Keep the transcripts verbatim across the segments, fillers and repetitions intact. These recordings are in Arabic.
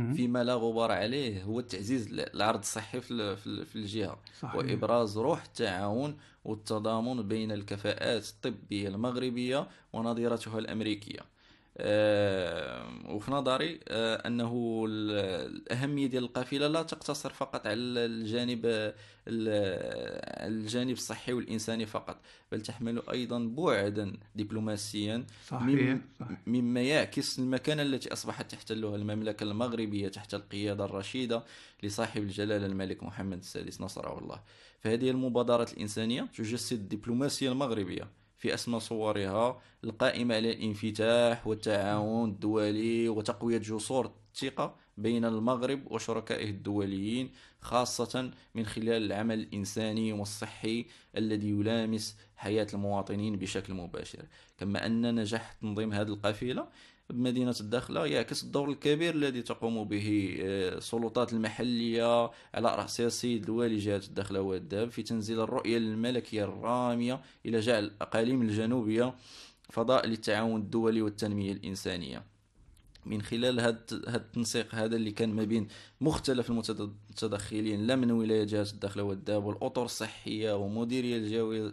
فيما لا غبار عليه هو تعزيز العرض الصحي في ال- في ال- في الجهة، صحيح. وإبراز روح التعاون والتضامن بين الكفاءات الطبية المغربية ونظيرتها الأمريكية. آه، وفي نظري آه، أنه ال- الأهمية ديال القافلة لا تقتصر فقط على الجانب ال- الجانب الصحي والإنساني فقط، بل تحمل أيضا بعدا دبلوماسيا صحيح. مم- صحيح. مما يعكس المكانة التي أصبحت تحتلها المملكة المغربية تحت القيادة الرشيدة لصاحب الجلالة الملك محمد السادس نصره الله. فهذه المبادرات الإنسانية تجسد الدبلوماسية المغربية في أسمى صورها، القائمة على الانفتاح والتعاون الدولي وتقوية جسور الثقة بين المغرب وشركائه الدوليين، خاصة من خلال العمل الإنساني والصحي الذي يلامس حياة المواطنين بشكل مباشر. كما أن نجاح تنظيم هذه القافلة بمدينة الداخلة يعكس الدور الكبير الذي تقوم به آه، السلطات المحلية على رأسها السيد الوالي جهة الداخلة والداب في تنزيل الرؤية الملكية الرامية إلى جعل الأقاليم الجنوبية فضاء للتعاون الدولي والتنمية الإنسانية. من خلال هذا التنسيق هذا اللي كان ما بين مختلف المتدخلين، لا من ولاية جهة الداخل والداب والأطر الصحية ومديرية الجوية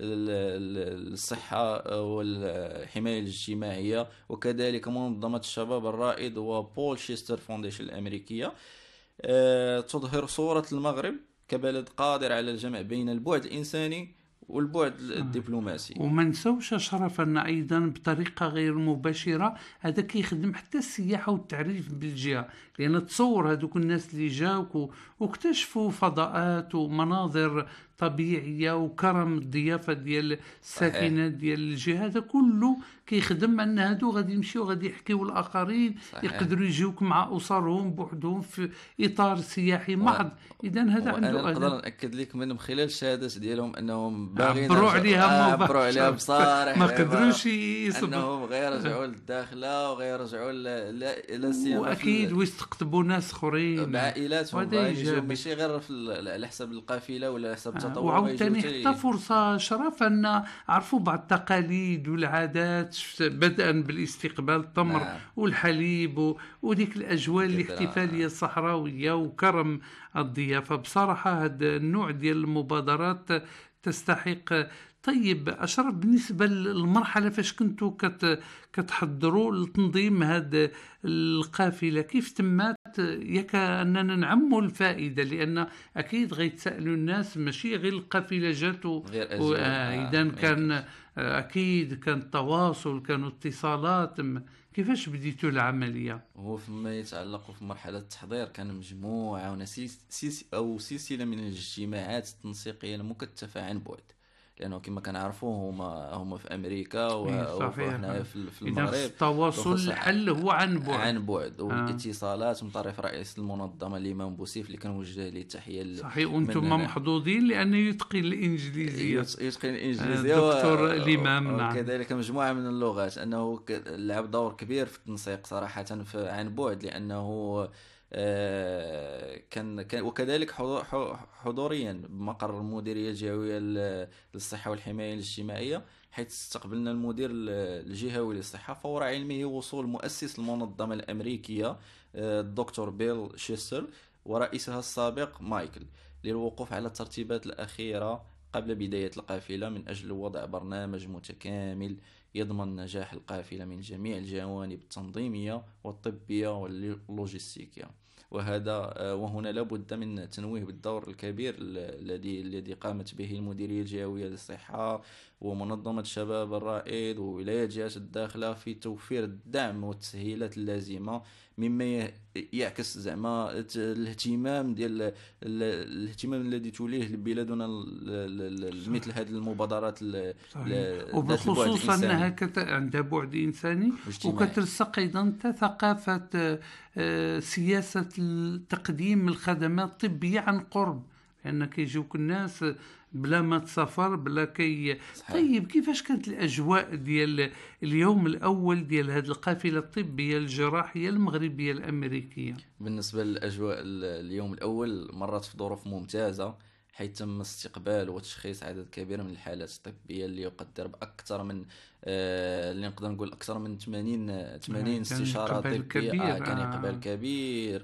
الصحة والحماية الاجتماعية، وكذلك منظمة الشباب الرائد وبول شيستر فونديشن الأمريكية، أه تظهر صورة المغرب كبلد قادر على الجمع بين البعد الإنساني والبعد الدبلوماسي. وما نسوش اشرف ان ايضا بطريقه غير مباشره هذا كيخدم حتى السياحه والتعريف بالجهه، لان تصور هذوك الناس اللي جاوك واكتشفوا فضاءات ومناظر طبيعيه وكرم الضيافه ديال الساكنه ديال الجهه، هذا كله كيخدم ان هادو غادي يمشيو غادي يحكيو الاخرين، صحيح. يقدروا يجيوك مع اسرهم بوحدهم في اطار سياحي محض. اذا هذا عنده انا نقدر ناكد لك من خلال الشهادات ديالهم انهم باغيين عبروا عليها عبروا عليها بصراحه، ما قدروش يصبروا انهم غير رجعوا للداخله وغير رجعوا لا سيما، واكيد ويستقطبوا ناس اخرين بعائلاتهم باغيين ماشي غير على حساب القافله ولا على حساب التطور. وعاوتاني حتى فرصه شرف ان عرفوا بعض التقاليد والعادات، بدءا بالاستقبال التمر نعم. والحليب وديك الاجواء الاحتفاليه الصحراويه وكرم الضيافه. بصراحه هذا النوع ديال المبادرات تستحق. طيب أشرف، بالنسبة للمرحلة فاش كنتوا كت كتحضروا لتنظيم هذه القافلة، كيف تمات؟ ياك أننا نعموا الفائدة، لأن أكيد غيتسألوا الناس ماشي غير القافلة جات و... و... آه إذا كان أكيد كان تواصل، كانوا اتصالات. كيفاش بديتوا العملية؟ هو فيما يتعلق في مرحلة التحضير كان مجموعة ونسيس أو سلسلة من الاجتماعات التنسيقية المكثفة عن بعد، لانه كما كنعرفوا هما هما في امريكا وحنا في, في المغرب. التواصل الحل هو عن بعد عن بعد والاتصالات من طرف رئيس المنظمه الامام بوسيف اللي كنوجه ليه التحيه. صحيح، وانتم محظوظين لانه يتقن الانجليزيه يتقن الانجليزيه الدكتور الامام. نعم. وكذلك مجموعه من اللغات، انه لعب دور كبير في التنسيق صراحه عن بعد، لانه كان وكذلك حضوريا بمقر المديريه الجهويه للصحه والحمايه الاجتماعيه، حيث استقبلنا المدير الجهوي للصحه فور علمه وصول مؤسس المنظمه الامريكيه الدكتور بيل شيستر ورئيسها السابق مايكل للوقوف على الترتيبات الاخيره قبل بدايه القافله، من اجل وضع برنامج متكامل يضمن نجاح القافله من جميع الجوانب التنظيميه والطبيه واللوجستيكيه. وهذا وهنا لابد من التنويه بالدور الكبير الذي الذي قامت به المديريه الجهويه للصحه ومنظمه الشباب الرائد وولايه جهه الداخله في توفير الدعم والتسهيلات اللازمه، مما يعكس زعما الاهتمام ديال الاهتمام الذي توليه بلادنا مثل هذه المبادرات، وبالخصوص انها عندها بعد انساني وكترسق ايضا ثقافه سياسه تقديم الخدمات الطبيه عن قرب، لان كيجيوك الناس بلا ما تسافر بلا كي. طيب كيفاش كانت الاجواء ديال اليوم الاول ديال هذه القافله الطبيه الجراحيه المغربيه الامريكيه؟ بالنسبه للاجواء اليوم الاول مرت في ظروف ممتازه، حيث تم استقبال وتشخيص عدد كبير من الحالات الطبيه اللي يقدر باكثر من آه اللي نقدر نقول اكثر من ثمانين ثمانين استشاره طبيه. آه كان اقبال كبير